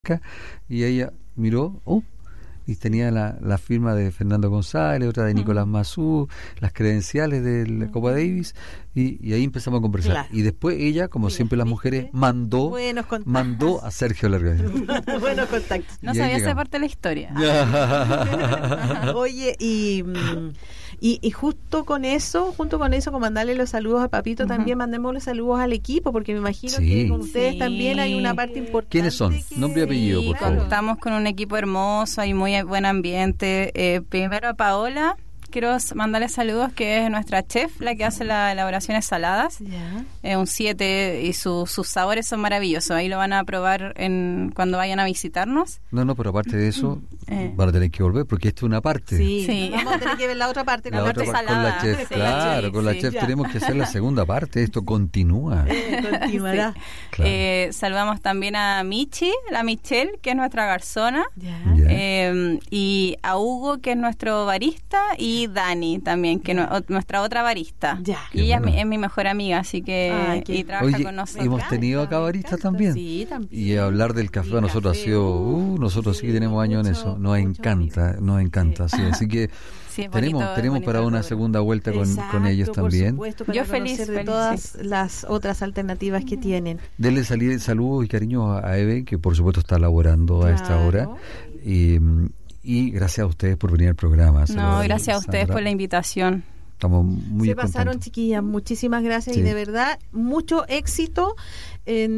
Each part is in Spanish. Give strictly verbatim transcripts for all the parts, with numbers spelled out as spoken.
y ella miró, oh, y tenía la, la firma de Fernando González, otra de Nicolás Mazú, las credenciales de la Copa Davis, y, y ahí empezamos a conversar. Claro. Y después ella, como sí, siempre las mujeres, mandó mandó a Sergio Larga. Buenos contactos. No sabía esa parte de la historia. Oye, y, y y justo con eso, junto con eso, con mandarle los saludos a Papito, uh-huh. también mandemos los saludos al equipo, porque me imagino sí. que con ustedes sí. también hay una parte importante. ¿Quiénes son? Que... Nombre y apellido, sí, por favor. Contamos con un equipo hermoso, hay muy buen ambiente. Eh, primero a Paola, quiero mandarle saludos, que es nuestra chef, la que hace las elaboraciones saladas. Yeah. Es un siete y su, sus sabores son maravillosos. Ahí lo van a probar en cuando vayan a visitarnos. No, no, pero aparte de eso, eh. van a tener que volver, porque esto es una parte. Sí, sí. Vamos a tener que ver la otra parte, la, la parte otra salada. Con la chef, sí, claro, sí, con la sí, chef ya. Tenemos que hacer la segunda parte. Esto continúa. Eh, continuará. Sí. Claro. Eh, saludamos también a Michi, la Michelle, que es nuestra garzona. Yeah. Yeah. Eh, y a Hugo, que es nuestro barista, y Dani también, que no, nuestra otra barista. Ya. Y ella bueno. es, mi, es mi mejor amiga, así que Ay, y trabaja Oye, con nosotros. Hemos tenido acá baristas también. Sí, también. Y hablar del café a nosotros café, ha sido, uh, nosotros sí, sí que tenemos años en eso. Nos encanta, nos encanta, sí. Así que sí, tenemos bonito, tenemos para una segunda vuelta con, Exacto, con ellos también. Por supuesto, para Yo feliz de feliz, todas sí. las otras alternativas que tienen. Denle saludos y cariños a Eve, que por supuesto está laborando claro. a esta hora. Y, y gracias a ustedes por venir al programa. No, gracias a ustedes Sandra. por la invitación. Estamos muy Se pasaron, contentos. Chiquillas, muchísimas gracias sí. y de verdad mucho éxito en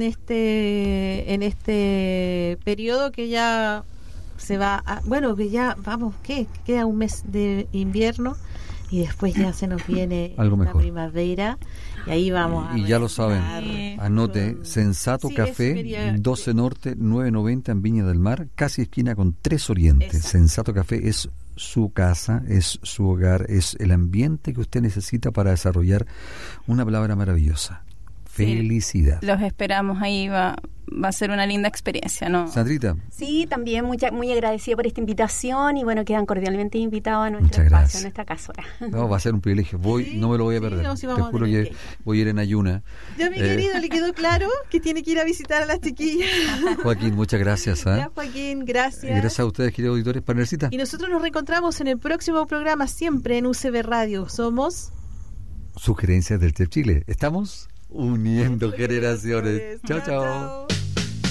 este en este periodo que ya se va a, bueno, que ya vamos, ¿qué? Queda un mes de invierno y después ya se nos viene Algo la mejor. primavera y ahí vamos y, a y ya lo saben, anote Sensato sí, Café, doce Norte, nueve noventa en Viña del Mar, casi esquina con tres Oriente. Exacto. Sensato Café es su casa, es su hogar, es el ambiente que usted necesita para desarrollar una palabra maravillosa. Felicidad. Sí, los esperamos, ahí va, va a ser una linda experiencia, ¿no? Sandrita. Sí, también muy, muy agradecida por esta invitación y bueno, quedan cordialmente invitados a nuestro Muchas espacio, gracias. a nuestra casora. No, va a ser un privilegio. Voy, sí, no me lo voy a perder. Sí, no, si Te juro que, que voy a ir en ayuna. Ya, mi eh. querido, le quedó claro que tiene que ir a visitar a las chiquillas. Joaquín, muchas gracias. ¿eh? Ya, Joaquín, gracias. Gracias a ustedes, queridos auditores, Panelcita. Y nosotros nos reencontramos en el próximo programa, siempre en U C B Radio. Somos Sugerencias del Chef Chile. ¿Estamos? Uniendo generaciones. Chao, chao.